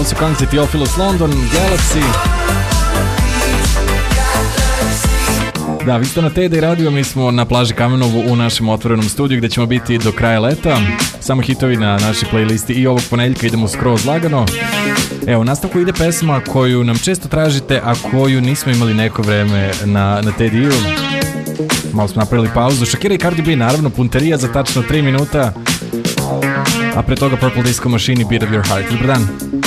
Ovo su Kanci, Theophilus London, Galaxy. Da, vi ste na TD Radio, mi smo na plaži Kamenovu u našem otvorenom studiju gdje ćemo biti do kraja leta. Samo hitovi na našoj playlisti i ovog ponedjeljka idemo skroz lagano. Evo, u nastavku ide pesma koju nam često tražite, a koju nismo imali neko vreme na TD-u. Malo smo napravili pauzu. Shakira i Cardi B, naravno, punterija za tačno 3 minuta. A pre toga Purple Disco Machine i Beat of Your Heart. Dobar dan.